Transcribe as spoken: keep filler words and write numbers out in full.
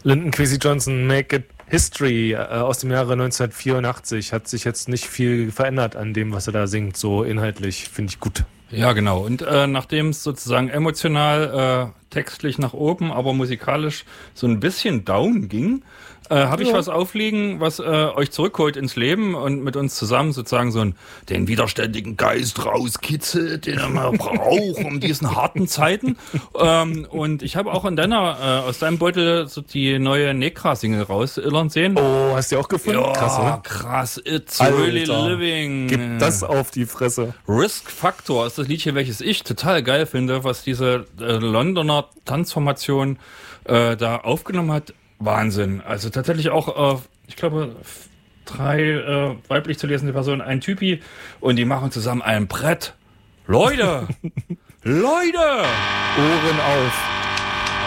Lyndon Kwesi Johnson, Make It History äh, aus dem Jahre neunzehnhundertvierundachtzig. Hat sich jetzt nicht viel verändert an dem, was er da singt. So inhaltlich finde ich gut. Ja, genau. Und äh, nachdem es sozusagen emotional, äh, textlich nach oben, aber musikalisch so ein bisschen down ging, äh, habe ich ja. was aufliegen, was äh, euch zurückholt ins Leben und mit uns zusammen sozusagen so einen, den widerständigen Geist rauskitzelt, den man braucht um diesen harten Zeiten. ähm, und ich habe auch in deiner, äh, aus deinem Beutel so die neue Nekra-Single rausillern sehen. Oh, hast du die auch gefunden? Ja, krass, oder? krass. It's Alter, really living. Gib das auf die Fresse. Risk Factor ist das Liedchen, welches ich total geil finde, was diese äh, Londoner Tanzformation äh, da aufgenommen hat. Wahnsinn. Also tatsächlich auch, äh, ich glaube, f- drei äh, weiblich zu lesende Personen, ein Typi und die machen zusammen ein Brett. Leute! Leute! Ohren auf.